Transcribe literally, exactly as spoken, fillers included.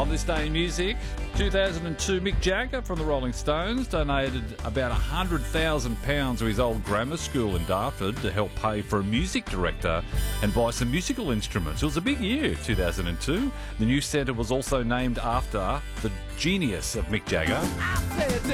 On this day in music, two thousand two, Mick Jagger from the Rolling Stones donated about one hundred thousand pounds to his old grammar school in Dartford to help pay for a music director and buy some musical instruments. It was a big year, two thousand two. The new centre was also named after the genius of Mick Jagger.